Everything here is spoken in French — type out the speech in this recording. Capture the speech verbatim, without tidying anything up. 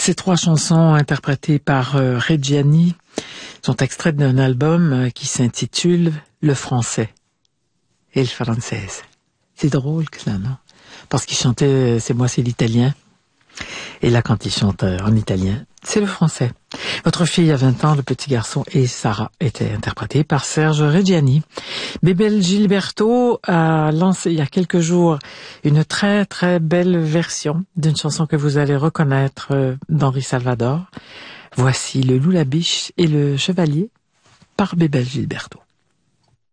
Ces trois chansons interprétées par euh, Reggiani sont extraites d'un album euh, qui s'intitule Le Français et le Française. C'est drôle que ça, non? Parce qu'il chantait C'est moi, c'est l'italien. Et là, quand il chante en italien, c'est le français. Votre fille a vingt ans, le petit garçon et Sarah étaient interprétés par Serge Reggiani. Bébel Gilberto a lancé il y a quelques jours une très très belle version d'une chanson que vous allez reconnaître d'Henri Salvador. Voici Le Loup, la Biche et le Chevalier par Bébel Gilberto.